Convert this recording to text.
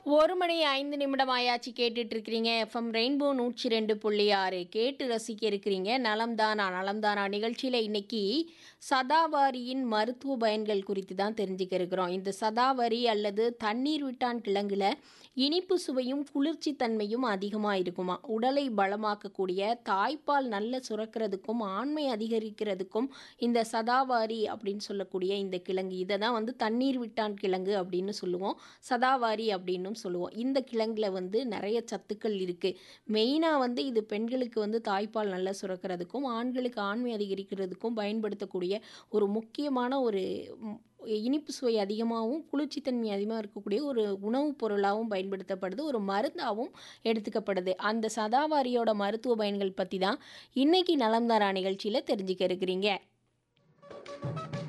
1 மணி 5 நிமிடம் ஆயாச்சு கேட்டுட்டு இருக்கிறீங்க. எஃப்எம் ரெயின்போ 102.6 கேட்டு ரசிக்க இருக்கிறீங்க. நலம்தானா நலம்தானா நிகழ்ச்சியில் இன்னைக்கு சதாவாரியின் மருத்துவ பயன்கள் குறித்து தான் தெரிஞ்சுக்க இருக்கிறோம். இந்த சதாவரி அல்லது தண்ணீர் விட்டான் கிழங்குல இனிப்பு சுவையும் குளிர்ச்சி தன்மையும் அதிகமாக இருக்குமா. உடலை பலமாக்கக்கூடிய தாய்ப்பால் நல்ல சுரக்கிறதுக்கும் ஆண்மை அதிகரிக்கிறதுக்கும் இந்த சதாவாரி அப்படின்னு சொல்லக்கூடிய இந்த கிழங்கு இதை தான் வந்து தண்ணீர் விட்டான் கிழங்கு அப்படின்னு சொல்லுவோம். சதாவாரி அப்படின்னு சொல்லுவோம். இந்த கிழங்குல வந்து நிறைய சத்துக்கள் இருக்கு. மெயினா வந்து இது பெண்களுக்கு வந்து தாய்ப்பால் நல்லா சுரக்கிறதுக்கும் ஆண்களுக்கு ஆண்மை அதிகரிக்கிறதுக்கும் பயன்படுத்தக்கூடிய ஒரு முக்கியமான ஒரு இனிப்பு சுவை அதிகமாகவும் குளிர்ச்சித்தன்மை அதிகமாக இருக்கக்கூடிய ஒரு உணவுப் பொருளாகவும் பயன்படுத்தப்படுது. ஒரு மருந்தாகவும் எடுத்துக்கப்படுது. அந்த சதாவாரியோட மருத்துவ பயன்கள் பற்றி தான் இன்னைக்கு நலம்தாரா நிகழ்ச்சியில் தெரிஞ்சுக்க இருக்கிறீங்க.